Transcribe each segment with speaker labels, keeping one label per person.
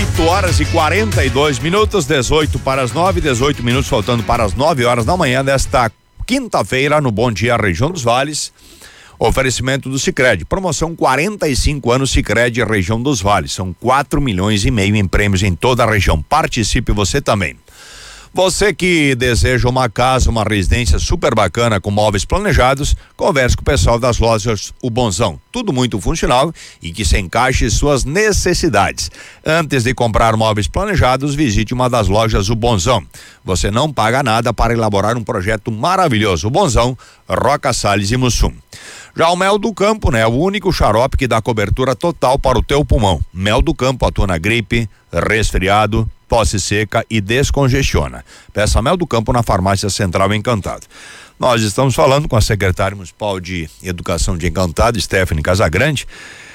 Speaker 1: 8h42, 18 para as 9, 18 minutos faltando para as 9 horas da manhã desta quinta-feira no Bom Dia Região dos Vales. Oferecimento do Sicredi, promoção 45 anos Sicredi Região dos Vales, são 4,5 milhões em prêmios em toda a região. Participe você também. Você que deseja uma casa, uma residência super bacana com móveis planejados, converse com o pessoal das lojas O Bonzão. Tudo muito funcional e que se encaixe em suas necessidades. Antes de comprar móveis planejados, visite uma das lojas O Bonzão. Você não paga nada para elaborar um projeto maravilhoso. O Bonzão, Roca Salles e Mussum. Já o Mel do Campo, né? O único xarope que dá cobertura total para o teu pulmão. Mel do Campo atua na gripe, resfriado, tosse seca e descongestiona. Peça Mel do Campo na Farmácia Central Encantado. Nós estamos falando com a secretária municipal de Educação de Encantado, Stephanie Casagrande.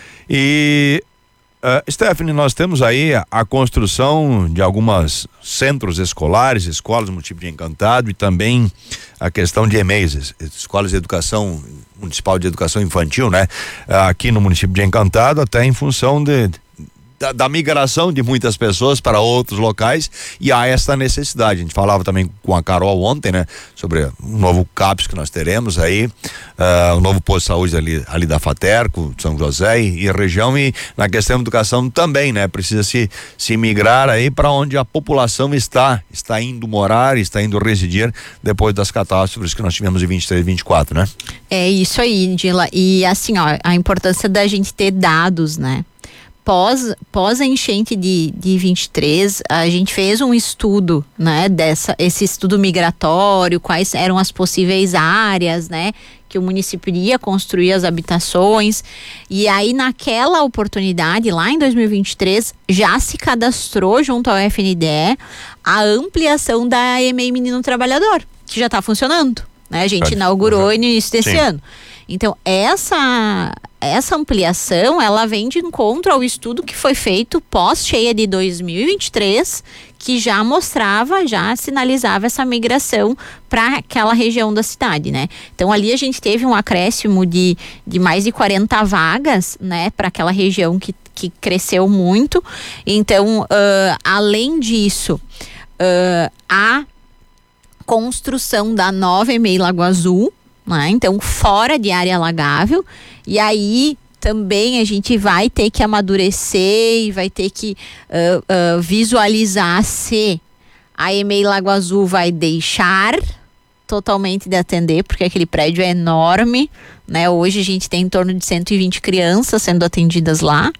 Speaker 1: E Stephanie, nós temos aí a construção de alguns centros escolares, escolas do município de Encantado e também a questão de EMEIs, escolas de educação municipal de educação infantil, né? Aqui no município de Encantado, até em função da migração de muitas pessoas para outros locais, e há essa necessidade. A gente falava também com a Carol ontem, né? Sobre um novo CAPS que nós teremos aí, um novo posto de saúde ali da Faterco, São José e região, e na questão da educação também, né? Precisa se migrar aí para onde a população está indo morar, está indo residir depois das catástrofes que nós tivemos em 23 e 24, né? É isso aí, Dila. E assim, ó, a importância da gente ter dados, né? Pós a enchente de 23, a gente fez um estudo, né, esse estudo migratório, quais eram as possíveis áreas, né, que o município iria construir as habitações, e aí naquela oportunidade, lá em 2023, já se cadastrou junto ao FNDE a ampliação da EMEI Menino Trabalhador, que já está funcionando, né, a gente inaugurou no início desse ano. Então, essa ampliação, ela vem de encontro ao estudo que foi feito pós-cheia de 2023, que já sinalizava essa migração para aquela região da cidade, né? Então, ali a gente teve um acréscimo de mais de 40 vagas, né, para aquela região que cresceu muito. Então, além disso, a construção da nova EMEI Lago Azul, né? Então, fora de área alagável, e aí também a gente vai ter que amadurecer e vai ter que visualizar se a EMEI Lago Azul vai deixar totalmente de atender, porque aquele prédio é enorme, né? Hoje a gente tem em torno de 120 crianças sendo atendidas lá,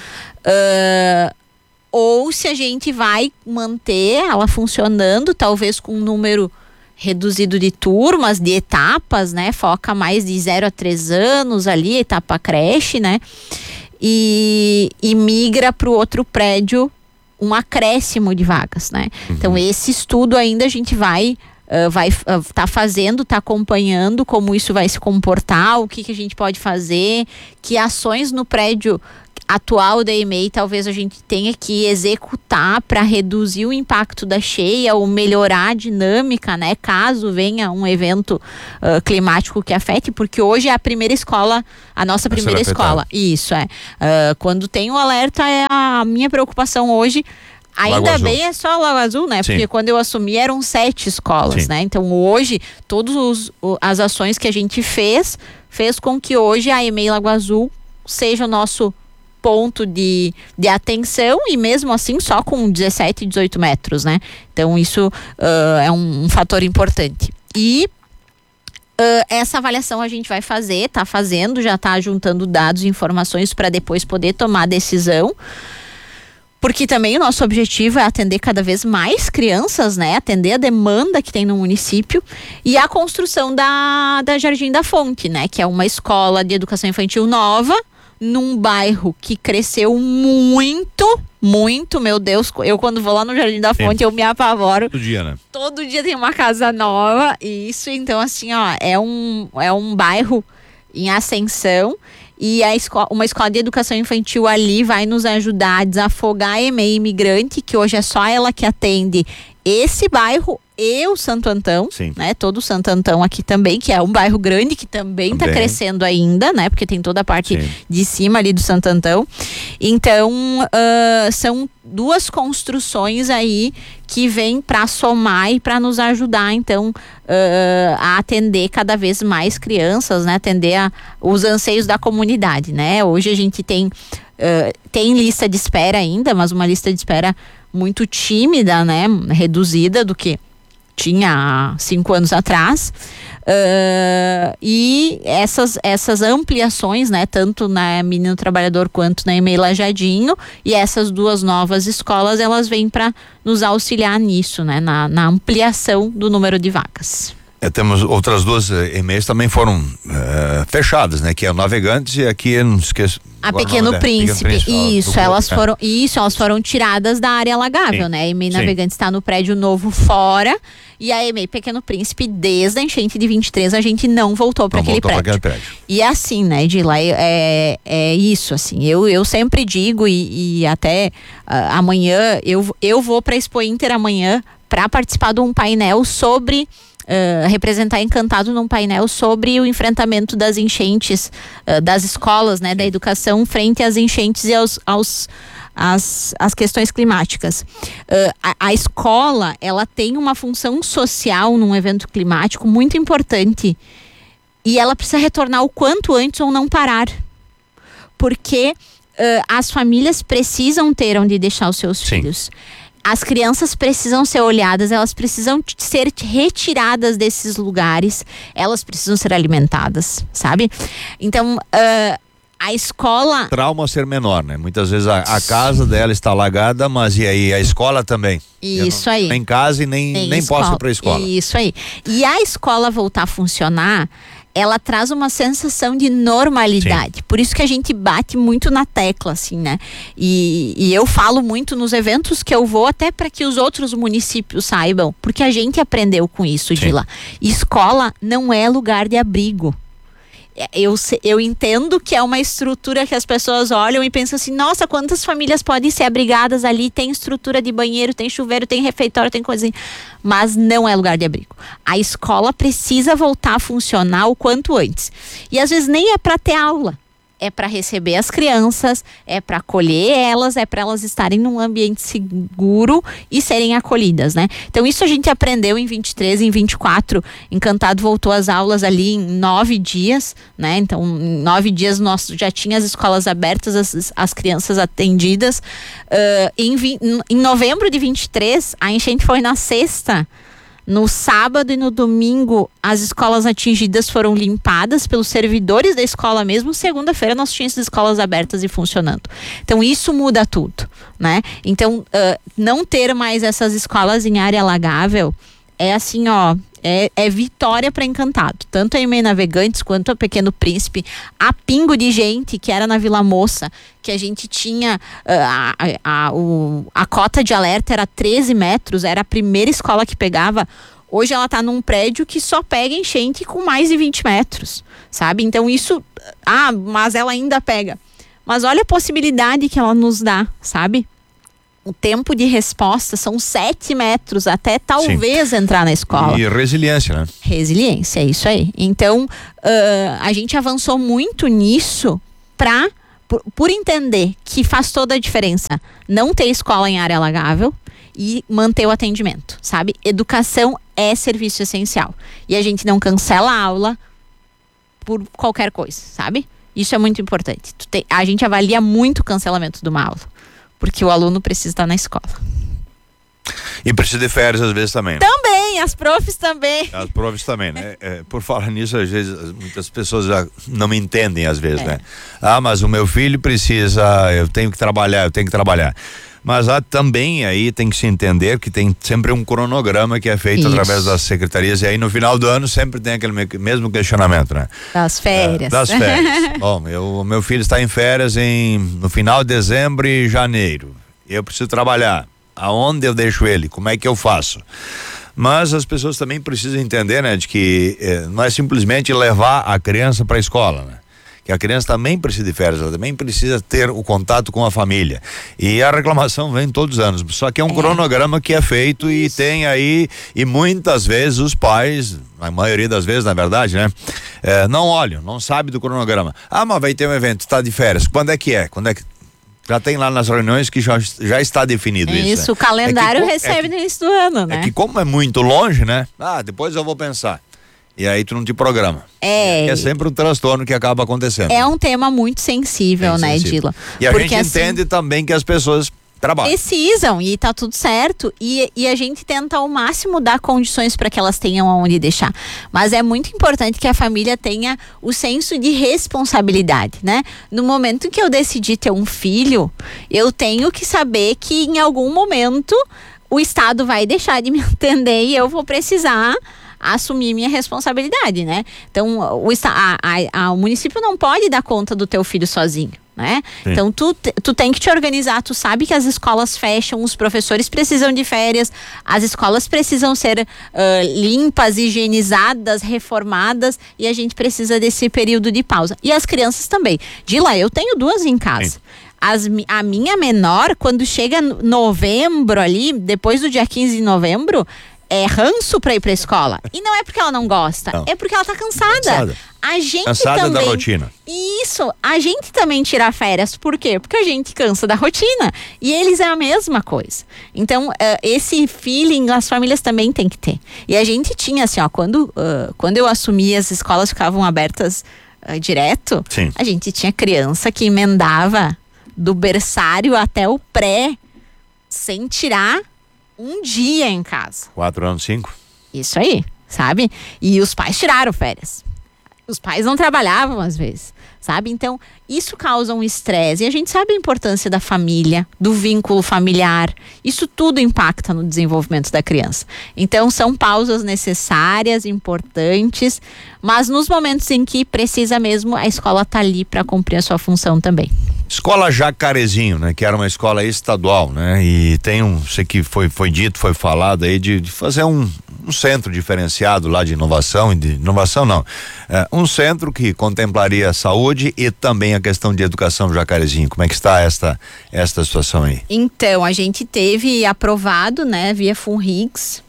Speaker 1: ou se a gente vai manter ela funcionando, talvez com um número reduzido de turmas, de etapas, né? Foca mais de 0 a 3 anos ali, etapa creche, né? E migra para o outro prédio um acréscimo de vagas, né? Uhum. Então, esse estudo ainda a gente vai tá fazendo, tá acompanhando como isso vai se comportar, o que a gente pode fazer, que ações no prédio atual da EMEI talvez a gente tenha que executar para reduzir o impacto da cheia ou melhorar a dinâmica, né? Caso venha um evento climático que afete, porque hoje é a primeira escola, a nossa primeira escola. Isso, quando tem um alerta, é a minha preocupação hoje. Ainda bem é só Lago Azul, né? Sim. Porque quando eu assumi eram 7 escolas, sim, né? Então hoje, todas as ações que a gente fez com que hoje a EMEI Lago Azul seja o nosso ponto de atenção, e mesmo assim só com 17, 18 metros, né? Então isso é um fator importante. E essa avaliação a gente vai fazer, tá fazendo, já tá juntando dados e informações para depois poder tomar decisão, porque também o nosso objetivo é atender cada vez mais crianças, né? Atender a demanda que tem no município, e a construção da Jardim da Fonte, né? Que é uma escola de educação infantil nova, num bairro que cresceu muito, meu Deus, eu quando vou lá no Jardim da Fonte, eu me apavoro. Todo dia, né? Todo dia tem uma casa nova, e isso, então, assim, ó, é um bairro em ascensão, e uma escola de educação infantil ali vai nos ajudar a desafogar a EMEI Imigrante, que hoje é só ela que atende esse bairro
Speaker 2: e o Santo Antão,
Speaker 1: Sim.
Speaker 2: né? Todo o Santo Antão aqui também, que é um bairro grande que também está crescendo ainda, né? Porque tem toda a parte de cima ali do Santo Antão. Então, são 2 construções aí que vêm para somar e para nos ajudar, então, a atender cada vez mais crianças, né? Atender os anseios da comunidade, né? Hoje a gente tem lista de espera ainda, mas uma lista de espera muito tímida, né? Reduzida do que tinha há 5 anos atrás, e essas ampliações, né, tanto na Menino Trabalhador quanto na EMEI Lajadinho, e essas 2 novas escolas, elas vêm para nos auxiliar nisso, né, na ampliação do número de vagas.
Speaker 1: Temos outras 2 EMEIs também foram fechadas, né? Que é o Navegantes e aqui, eu não esqueço.
Speaker 2: A Pequeno Príncipe, elas foram tiradas da área alagável, né? A EMEI Navegantes está no prédio novo fora, e a EMEI Pequeno Príncipe, desde a enchente de 23, a gente não voltou para aquele prédio. E é assim, né, Dila, é isso, assim, eu sempre digo, e até amanhã, eu vou para a Expo Inter amanhã para participar de um painel sobre... representar Encantado num painel sobre o enfrentamento das enchentes das escolas, né, da educação frente às enchentes e às questões climáticas. A escola, ela tem uma função social num evento climático muito importante, e ela precisa retornar o quanto antes ou não parar, porque as famílias precisam ter onde deixar os seus filhos. As crianças precisam ser olhadas, elas precisam ser retiradas desses lugares, elas precisam ser alimentadas, sabe? Então, a escola... Trauma
Speaker 1: ser menor, né? Muitas vezes a casa dela está alagada, mas e aí a escola também?
Speaker 2: Isso aí.
Speaker 1: Nem casa e nem posso ir para a escola.
Speaker 2: Isso aí. E a escola voltar a funcionar, ela traz uma sensação de normalidade. Sim. Por isso que a gente bate muito na tecla, assim, né? E eu falo muito nos eventos que eu vou, até para que os outros municípios saibam, porque a gente aprendeu com isso, Dila. Escola não é lugar de abrigo. Eu entendo que é uma estrutura que as pessoas olham e pensam assim, nossa, quantas famílias podem ser abrigadas ali, tem estrutura de banheiro, tem chuveiro, tem refeitório, tem coisinha, mas não é lugar de abrigo. A escola precisa voltar a funcionar o quanto antes, e às vezes nem é para ter aula, é para receber as crianças, é para acolher elas, é para elas estarem num ambiente seguro e serem acolhidas, né? Então isso a gente aprendeu em 23, em 24, Encantado voltou às aulas ali em 9 dias, né? Então em 9 dias nós já tinha as escolas abertas, as crianças atendidas. Em novembro de 23, a enchente foi na sexta. No sábado e no domingo, as escolas atingidas foram limpadas pelos servidores da escola mesmo. Segunda-feira nós tínhamos as escolas abertas e funcionando. Então isso muda tudo, né? Então não ter mais essas escolas em área alagável é assim, ó, é vitória para Encantado. Tanto a EMEI Navegantes quanto a Pequeno Príncipe, a Pingo de Gente, que era na Vila Moça, que a gente tinha a cota de alerta era 13 metros, era a primeira escola que pegava. Hoje ela está num prédio que só pega enchente com mais de 20 metros, sabe? Então isso, mas ela ainda pega. Mas olha a possibilidade que ela nos dá, sabe? O tempo de resposta são 7 metros até talvez entrar na escola.
Speaker 1: E resiliência, né?
Speaker 2: Resiliência, é isso aí. Então, a gente avançou muito nisso por entender que faz toda a diferença não ter escola em área alagável e manter o atendimento, sabe? Educação é serviço essencial. E a gente não cancela a aula por qualquer coisa, sabe? Isso é muito importante. A gente avalia muito o cancelamento de uma aula, porque o aluno precisa estar na escola.
Speaker 1: E precisa de férias às vezes também.
Speaker 2: Também, as profs também.
Speaker 1: As profs também, né? Por falar nisso, às vezes, muitas pessoas já não me entendem às vezes, né? Mas o meu filho precisa, eu tenho que trabalhar. Mas também aí tem que se entender que tem sempre um cronograma que é feito através das secretarias, e aí no final do ano sempre tem aquele mesmo questionamento, né?
Speaker 2: Das férias.
Speaker 1: Das férias. Bom, meu filho está em férias no final de dezembro e janeiro. Eu preciso trabalhar. Aonde eu deixo ele? Como é que eu faço? Mas as pessoas também precisam entender, né, de que não é simplesmente levar a criança para a escola, né? que a criança também precisa de férias, ela também precisa ter o contato com a família. E a reclamação vem todos os anos, só que é um cronograma que é feito e tem aí, e muitas vezes os pais, a maioria das vezes, na verdade, né? Não olham, não sabem do cronograma. Ah, mas vai ter um evento, tá de férias, quando é que é? Quando é que... Já tem lá nas reuniões que já está definido isso.
Speaker 2: Isso, o calendário recebe no início do ano, né?
Speaker 1: É que como é muito longe, né? Ah, depois eu vou pensar. E aí tu não te programa. É sempre um transtorno que acaba acontecendo.
Speaker 2: É um tema muito sensível, né, Dila?
Speaker 1: E a gente entende também que as pessoas trabalham.
Speaker 2: Precisam, e tá tudo certo. E a gente tenta ao máximo dar condições para que elas tenham aonde deixar. Mas é muito importante que a família tenha o senso de responsabilidade, né? No momento que eu decidi ter um filho, eu tenho que saber que em algum momento o Estado vai deixar de me atender e eu vou precisar assumir minha responsabilidade, né? Então, o município não pode dar conta do teu filho sozinho, né? Sim. Então, tu tem que te organizar, tu sabe que as escolas fecham, os professores precisam de férias, as escolas precisam ser limpas, higienizadas, reformadas, e a gente precisa desse período de pausa. E as crianças também. Dila, eu tenho 2 em casa. A minha menor, quando chega novembro ali, depois do dia 15 de novembro, é ranço pra ir pra escola. E não é porque ela não gosta, é porque ela tá cansada. A gente
Speaker 1: cansada
Speaker 2: também,
Speaker 1: da rotina.
Speaker 2: Isso, a gente também tira férias. Por quê? Porque a gente cansa da rotina. E eles é a mesma coisa. Então, esse feeling as famílias também têm que ter. E a gente tinha assim, ó, quando eu assumi, as escolas ficavam abertas direto.
Speaker 1: Sim.
Speaker 2: A gente tinha criança que emendava do berçário até o pré, sem tirar um dia em casa.
Speaker 1: 4 anos, 5.
Speaker 2: Isso aí, sabe? E os pais tiraram férias. Os pais não trabalhavam às vezes, sabe? Então, isso causa um estresse. E a gente sabe a importância da família, do vínculo familiar. Isso tudo impacta no desenvolvimento da criança. Então, são pausas necessárias, importantes, mas nos momentos em que precisa mesmo, a escola tá ali para cumprir a sua função também.
Speaker 1: Escola Jacarezinho, né? Que era uma escola estadual, né? E tem sei que foi dito, foi falado aí de fazer um centro diferenciado lá de inovação, um centro que contemplaria a saúde e também a questão de educação do Jacarezinho. Como é que está esta situação aí?
Speaker 2: Então, a gente teve aprovado, né, via FUNRIGS,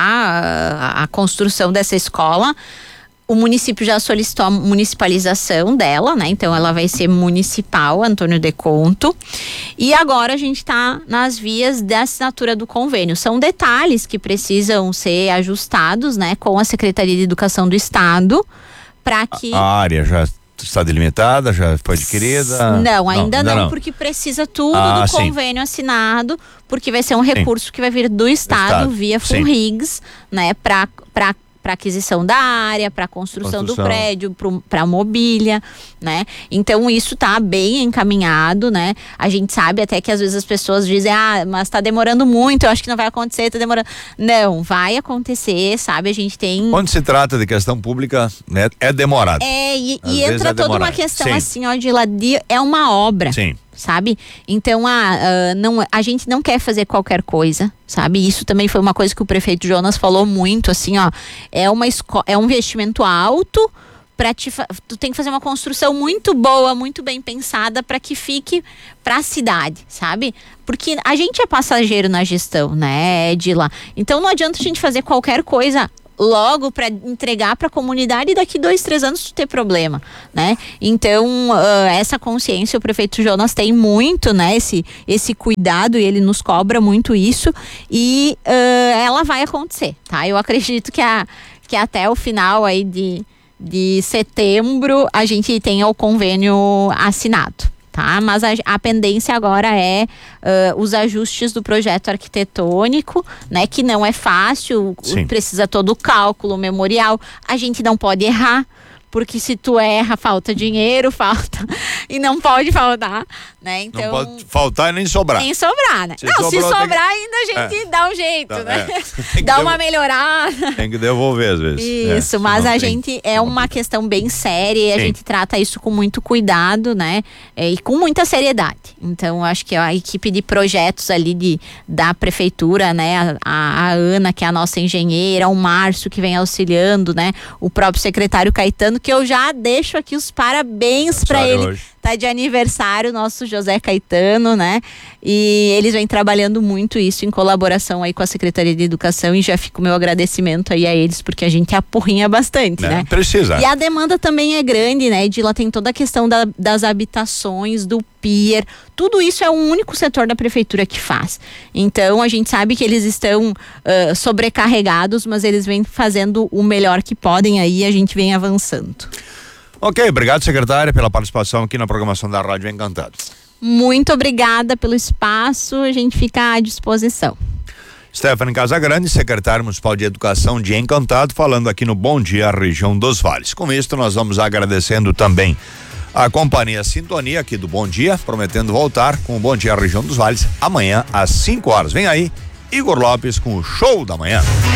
Speaker 2: tá? A construção dessa escola. O município já solicitou a municipalização dela, né? Então ela vai ser municipal, Antônio de Conto. E agora a gente está nas vias da assinatura do convênio. São detalhes que precisam ser ajustados, né? Com a Secretaria de Educação do Estado, para que...
Speaker 1: A área já está delimitada, já foi adquirida?
Speaker 2: Não, ainda não, porque precisa tudo do convênio assinado, porque vai ser um recurso que vai vir do Estado via FUNRIGS, né? Para aquisição da área, para construção do prédio, para mobília, né? Então isso tá bem encaminhado, né? A gente sabe até que às vezes as pessoas dizem, mas tá demorando muito, eu acho que não vai acontecer, tá demorando. Não, vai acontecer, sabe? A gente tem...
Speaker 1: Quando se trata de questão pública, né? É demorado.
Speaker 2: E entra toda uma questão assim, ó, de ladio, é uma obra.
Speaker 1: Sim.
Speaker 2: Sabe? Então, a gente não quer fazer qualquer coisa, sabe? Isso também foi uma coisa que o prefeito Jonas falou muito, assim, ó, é um investimento alto, tu tem que fazer uma construção muito boa, muito bem pensada para que fique para a cidade, sabe? Porque a gente é passageiro na gestão, né, Edila? Então não adianta a gente fazer qualquer coisa logo para entregar para a comunidade e daqui 2, 3 anos tu ter problema, né? Então, essa consciência o prefeito Jonas tem muito, né? Esse cuidado, e ele nos cobra muito isso, e ela vai acontecer, tá? Eu acredito que até o final aí de setembro a gente tenha o convênio assinado. Tá? Mas a pendência agora é os ajustes do projeto arquitetônico, né? Que não é fácil, precisa todo o cálculo, memorial. A gente não pode errar, porque se tu erra, falta dinheiro, e não pode faltar, né? Então,
Speaker 1: não pode faltar e nem sobrar.
Speaker 2: Nem sobrar, né? Se sobrar ainda a gente dá um jeito, né? Dá uma melhorada.
Speaker 1: Tem que devolver às vezes.
Speaker 2: Isso, mas a gente é uma questão bem séria e a gente trata isso com muito cuidado, né? E com muita seriedade. Então, acho que a equipe de projetos ali da prefeitura, né? A Ana, que é a nossa engenheira, o Márcio, que vem auxiliando, né? O próprio secretário Caetano, que eu já deixo aqui os parabéns para ele.
Speaker 1: Hoje.
Speaker 2: Tá de aniversário nosso José Caetano, né? E eles vêm trabalhando muito isso em colaboração aí com a Secretaria de Educação, e já fica o meu agradecimento aí a eles, porque a gente apurrinha bastante, né?
Speaker 1: Precisa.
Speaker 2: E a demanda também é grande, né? Edila, tem toda a questão das habitações, do pier, tudo isso é um único setor da prefeitura que faz. Então a gente sabe que eles estão sobrecarregados, mas eles vêm fazendo o melhor que podem aí, e a gente vem avançando.
Speaker 1: Ok, obrigado, secretária, pela participação aqui na programação da Rádio Encantado.
Speaker 2: Muito obrigada pelo espaço, a gente fica à disposição.
Speaker 1: Stephanie Casagrande, secretária municipal de Educação de Encantado, falando aqui no Bom Dia Região dos Vales. Com isso, nós vamos agradecendo também a companhia Sintonia aqui do Bom Dia, prometendo voltar com o Bom Dia Região dos Vales amanhã às 5 horas. Vem aí, Igor Lopes com o Show da Manhã.